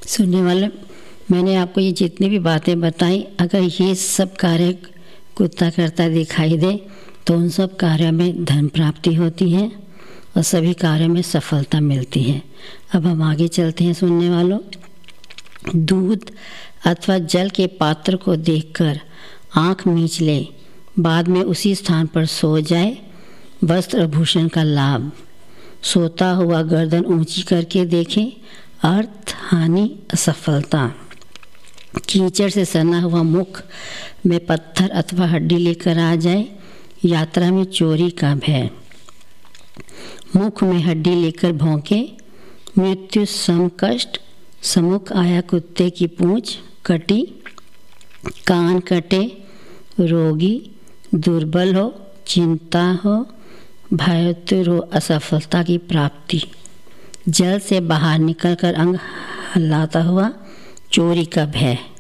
सुनने वाले, मैंने आपको ये जितनी भी बातें बताई, अगर ये सब कार्य कुत्ता करता दिखाई दे तो उन सब कार्यों में धन प्राप्ति होती है और सभी कार्यों में सफलता मिलती है। अब हम आगे चलते हैं सुनने वालों। दूध अथवा जल के पात्र को देखकर आँख मीच ले, बाद में उसी स्थान पर सो जाए। वस्त्र आभूषण का लाभ, सोता हुआ गर्दन ऊंची करके देखे, अर्थ हानि असफलता। कीचड़ से सना हुआ मुख में पत्थर अथवा हड्डी लेकर आ जाए, यात्रा में चोरी का भय। मुख में हड्डी लेकर भौंके, मृत्यु सम कष्ट। सम्मुख आया कुत्ते की पूंछ कटी, कान कटे, रोगी, दुर्बल हो, चिंता हो, भयतुर हो, असफलता की प्राप्ति। जल से बाहर निकलकर अंग हलाता हुआ, चोरी का भय।